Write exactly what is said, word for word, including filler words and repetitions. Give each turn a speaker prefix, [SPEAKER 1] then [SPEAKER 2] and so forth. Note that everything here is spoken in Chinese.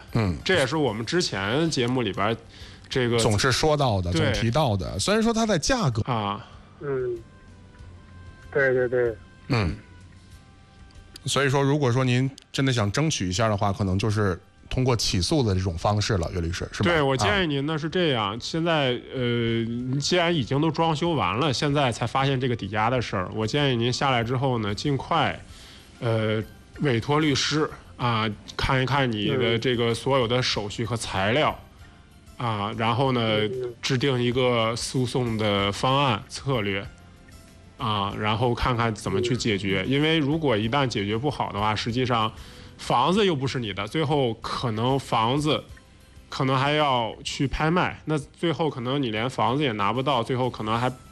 [SPEAKER 1] 嗯，
[SPEAKER 2] 这也是我们之前节目里边这个
[SPEAKER 1] 总是说到的，总提到的。虽然说它在价格
[SPEAKER 2] 啊，
[SPEAKER 3] 嗯，对对对，
[SPEAKER 1] 嗯，所以说如果说您真的想争取一下的话，可能就是通过起诉的这种方式了，岳律师是吧？
[SPEAKER 2] 对，我建议您呢是这样，现在呃，既然已经都装修完了，现在才发现这个抵押的事儿，我建议您下来之后呢，尽快呃委托律师啊，看一看你的这个所有的手续和材料啊，然后呢制定一个诉讼的方案策略啊，然后看看怎么去解决，因为如果一旦解决不好的话，实际上房子又不是你的，最后可能房子可能还要去拍卖，那最后可能你连房子也拿不到，最后可能还